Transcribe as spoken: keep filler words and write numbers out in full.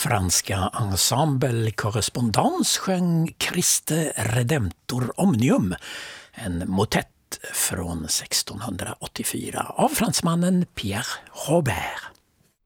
Franska ensemble Correspondance sjöng Christe Redemptor Omnium, en motett från sextonhundraåttiofyra av fransmannen Pierre Robert.